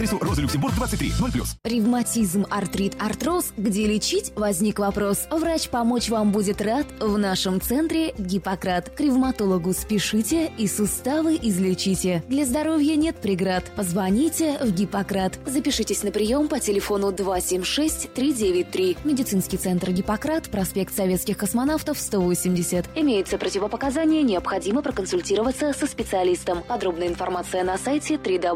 Роза Люксембург, 23, 0+. Ревматизм, артрит, артроз. Где лечить? Возник вопрос. Врач помочь вам будет рад. В нашем центре Гиппократ. К ревматологу спешите и суставы излечите. Для здоровья нет преград. Позвоните в Гиппократ. Запишитесь на прием по телефону 276-393. Медицинский центр Гиппократ, проспект Советских космонавтов, 180. Имеются противопоказания, необходимо проконсультироваться со специалистом. Подробная информация на сайте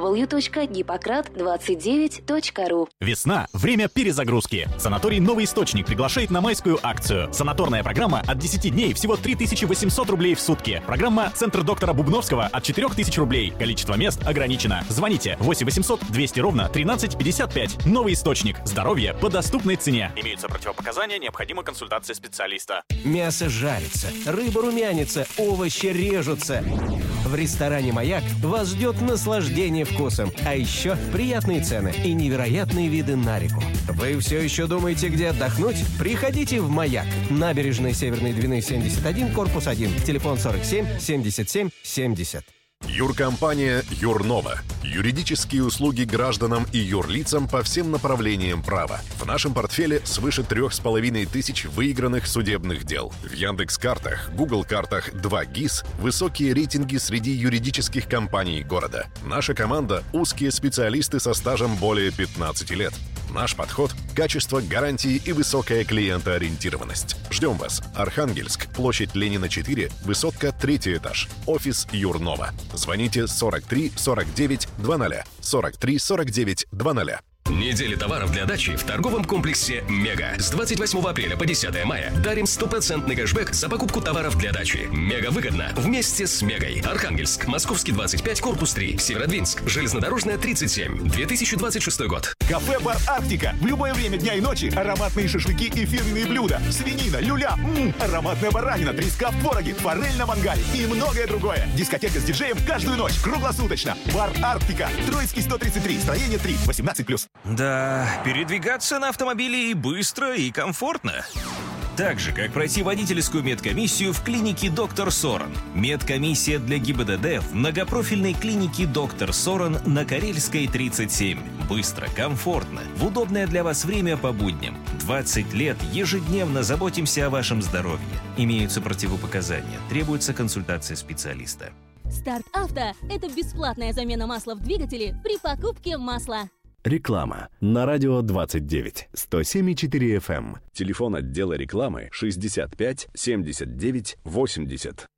www.гиппократ29.ру. Весна – время перезагрузки. Санаторий «Новый источник» приглашает на майскую акцию. Санаторная программа от 10 дней всего 3800 рублей в сутки. Программа «Центр доктора Бубновского» от 4000 рублей. Количество мест ограничено. Звоните 8 800 200 ровно 13 55. «Новый источник». Здоровье по доступной цене. Имеются противопоказания, необходима консультация специалиста. Мясо жарится, рыба румянится, овощи режутся. В ресторане «Маяк» вас ждет наслаждение вкусом, а еще приятные цены и невероятные виды на реку. Вы все еще думаете, где отдохнуть? Приходите в «Маяк». Набережная Северной Двины, 71, корпус 1. Телефон 47 77 70. Юркомпания «Юрнова». Юридические услуги гражданам и юрлицам по всем направлениям права. В нашем портфеле свыше 3500 выигранных судебных дел. В Яндекс.Картах, Google.Картах 2 ГИС высокие рейтинги среди юридических компаний города. Наша команда – узкие специалисты со стажем более 15 лет. Наш подход – качество, гарантии и высокая клиентоориентированность. Ждем вас. Архангельск, площадь Ленина, 4, высотка, 3 этаж. Офис «Юрнова». Звоните 43 49 00. 43 49 00. Неделя товаров для дачи в торговом комплексе «Мега». С 28 апреля по 10 мая дарим 100% кэшбэк за покупку товаров для дачи. Мега выгодно вместе с «Мегой». Архангельск, Московский 25, корпус 3, Северодвинск, Железнодорожная 37, 2026 год. Кафе-бар «Арктика». В любое время дня и ночи ароматные шашлыки и фирменные блюда. Свинина, люля, ароматная баранина, треска в твороге, форель на мангале и многое другое. Дискотека с диджеем каждую ночь, круглосуточно. Бар «Арктика». Троицкий, 133, строение 3, 18+. Да, передвигаться на автомобиле и быстро, и комфортно. Так же, как пройти водительскую медкомиссию в клинике «Доктор Соран». Медкомиссия для ГИБДД в многопрофильной клинике «Доктор Соран» на Карельской, 37. Быстро, комфортно, в удобное для вас время по будням. 20 лет ежедневно заботимся о вашем здоровье. Имеются противопоказания, требуется консультация специалиста. Старт Авто – это бесплатная замена масла в двигателе при покупке масла. Реклама на радио 29 107,4 FM. Телефон отдела рекламы 65 79 80.